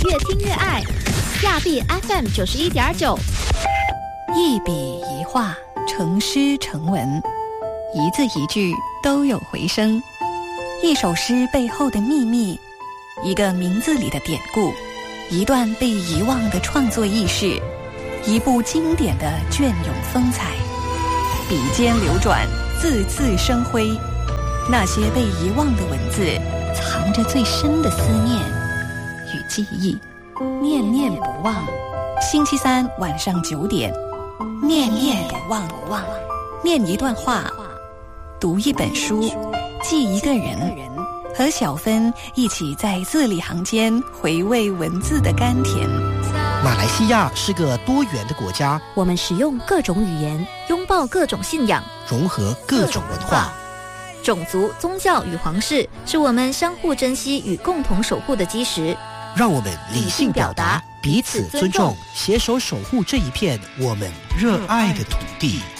越听越爱。亚庇 FM 91.9， 一笔一画，成诗成文，一字一句都有回声。一首诗背后的秘密，一个名字里的典故，一段被遗忘的创作轶事，一部经典的隽永风采。笔尖流转，字字生辉。那些被遗忘的文字，藏着最深的思念与记忆，念念不忘。星期三晚上9点，念念不忘。念一段话，读一本书，记一个人，和小芬一起在字里行间回味文字的甘甜。 马来西亚是个多元的国家， 我们使用各种语言，拥抱各种信仰， 融合各种文化。 种族、宗教与皇室是我们相互珍惜与共同守护的基石。 让我们理性表达，彼此尊重，携手守护这一片我们热爱的土地。